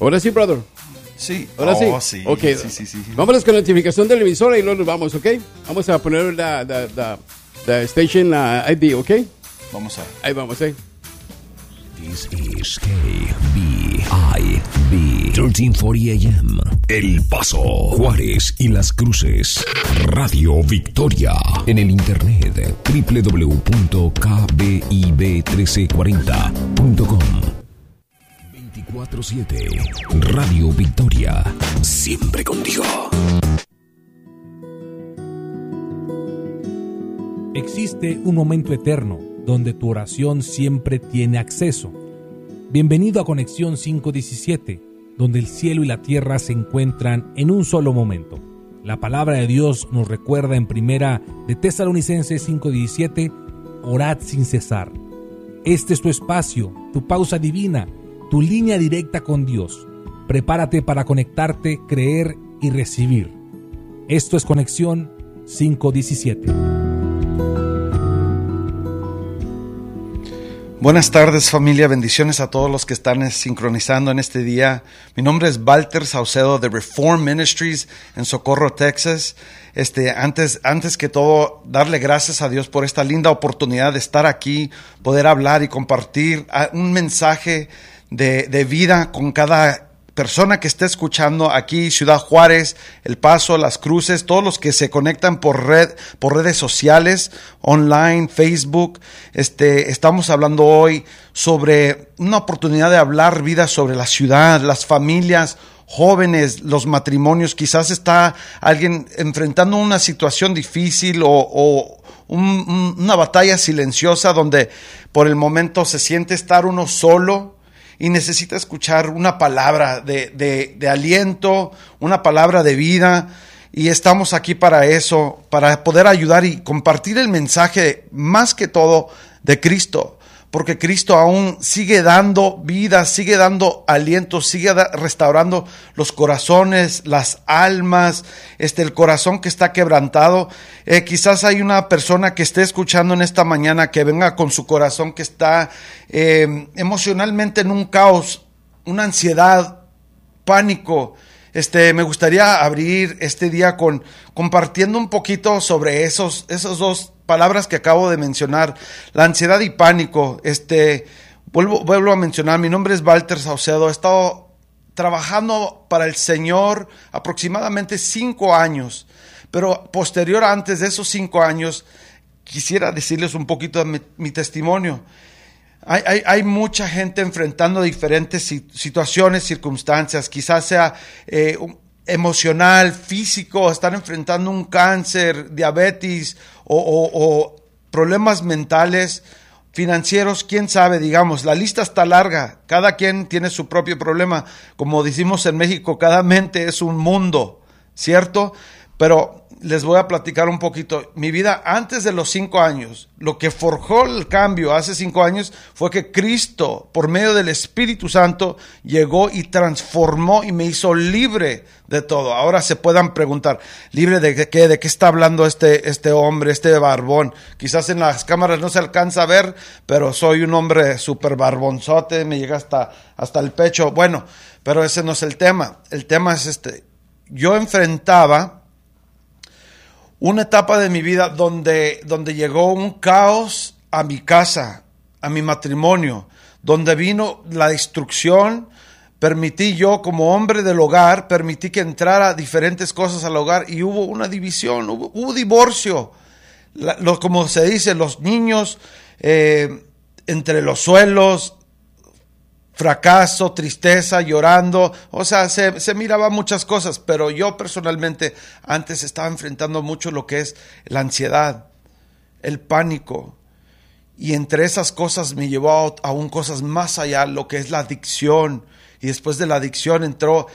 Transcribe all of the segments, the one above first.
Ahora sí, brother. Sí. Ahora sí. Sí. Okay. Sí. Vámonos con la notificación de la emisora y luego nos vamos, ¿ok? Vamos a poner la station ID, ¿ok? Vamos a ver. Ahí vamos, This is KBIB 1340 AM. El Paso, Juárez y Las Cruces. Radio Victoria. En el internet www.kbib1340.com. 24/7. Radio Victoria. Siempre contigo. Existe un momento eterno donde tu oración siempre tiene acceso. Bienvenido a Conexión 517, donde el cielo y la tierra se encuentran en un solo momento. La palabra de Dios nos recuerda en primera de Tesalonicenses 5:17, orad sin cesar. Este es tu espacio, tu pausa divina, tu línea directa con Dios. Prepárate para conectarte, creer y recibir. Esto es Conexión 517. Buenas tardes, familia. Bendiciones a todos los que están sincronizando en este día. Mi nombre es Walter Saucedo de Reform Ministries en Socorro, Texas. Antes que todo, darle gracias a Dios por esta linda oportunidad de estar aquí, poder hablar y compartir un mensaje de vida con cada persona que esté escuchando aquí, Ciudad Juárez, El Paso, Las Cruces, todos los que se conectan por redes sociales, online, Facebook. Estamos hablando hoy sobre una oportunidad de hablar vida sobre la ciudad, las familias, jóvenes, los matrimonios. Quizás está alguien enfrentando una situación difícil o una batalla silenciosa donde por el momento se siente estar uno solo y necesita escuchar una palabra de aliento, una palabra de vida, y estamos aquí para eso, para poder ayudar y compartir el mensaje más que todo de Cristo, porque Cristo aún sigue dando vida, sigue dando aliento, sigue restaurando los corazones, las almas, el corazón que está quebrantado. Quizás hay una persona que esté escuchando en esta mañana que venga con su corazón que está emocionalmente en un caos, una ansiedad, pánico. Me gustaría abrir este día compartiendo un poquito sobre esos dos palabras que acabo de mencionar, la ansiedad y pánico. Vuelvo a mencionar, mi nombre es Walter Saucedo, he estado trabajando para el Señor aproximadamente 5 años, pero posterior antes de esos 5 años, quisiera decirles un poquito de mi testimonio. Hay mucha gente enfrentando diferentes situaciones, circunstancias, quizás sea emocional, físico, están enfrentando un cáncer, diabetes o problemas mentales, financieros, quién sabe, digamos, la lista está larga, cada quien tiene su propio problema, como decimos en México, cada mente es un mundo, ¿cierto? Pero les voy a platicar un poquito. Mi vida antes de los 5 años, lo que forjó el cambio hace 5 años fue que Cristo, por medio del Espíritu Santo, llegó y transformó y me hizo libre de todo. Ahora se puedan preguntar, ¿libre de qué? ¿De qué está hablando este hombre, este barbón? Quizás en las cámaras no se alcanza a ver, pero soy un hombre súper barbonzote, me llega hasta el pecho. Bueno, pero ese no es el tema. El tema es yo enfrentaba una etapa de mi vida donde llegó un caos a mi casa, a mi matrimonio, donde vino la destrucción. Permití yo, como hombre del hogar, permití que entrara diferentes cosas al hogar y hubo una división, hubo divorcio. Como se dice, los niños entre los suelos, fracaso, tristeza, llorando, o sea, se miraba muchas cosas, pero yo personalmente antes estaba enfrentando mucho lo que es la ansiedad, el pánico, y entre esas cosas me llevó aún cosas más allá, lo que es la adicción, y después de la adicción entró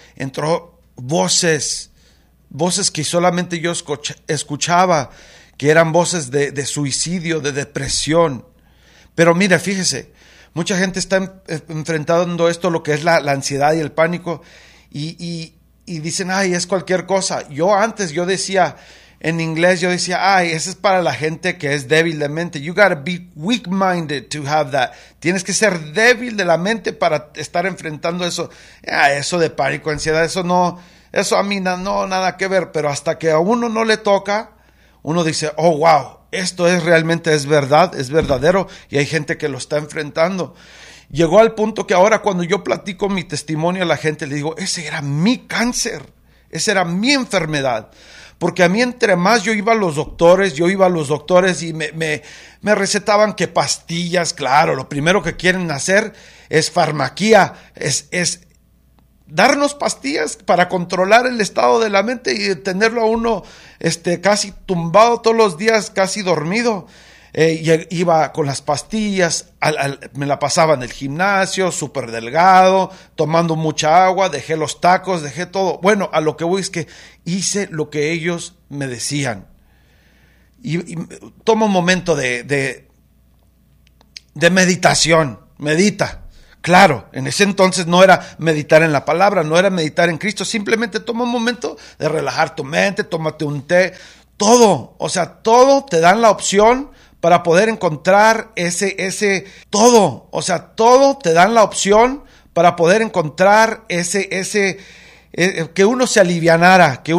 voces que solamente yo escuchaba, que eran voces de suicidio, de depresión. Pero mire, fíjese, mucha gente está enfrentando esto, lo que es la ansiedad y el pánico, y dicen, ay, es cualquier cosa. Yo decía, en inglés yo decía, ay, eso es para la gente que es débil de mente. You gotta be weak-minded to have that. Tienes que ser débil de la mente para estar enfrentando eso. Eso de pánico, ansiedad, eso a mí no, nada que ver. Pero hasta que a uno no le toca, uno dice, oh, wow, esto realmente es verdad, es verdadero, y hay gente que lo está enfrentando. Llegó al punto que ahora cuando yo platico mi testimonio a la gente, le digo, ese era mi cáncer, esa era mi enfermedad. Porque a mí entre más yo iba a los doctores y me recetaban que pastillas, claro, lo primero que quieren hacer es farmaquía, es darnos pastillas para controlar el estado de la mente y tenerlo a uno casi tumbado todos los días, casi dormido. Iba con las pastillas, me la pasaba en el gimnasio, súper delgado, tomando mucha agua, dejé los tacos, dejé todo. Bueno, a lo que voy es que hice lo que ellos me decían. Y toma un momento de meditación, medita. Claro, en ese entonces no era meditar en la palabra, no era meditar en Cristo, simplemente toma un momento de relajar tu mente, tómate un té, todo te dan la opción para poder encontrar todo te dan la opción para poder encontrar que uno se alivianara, que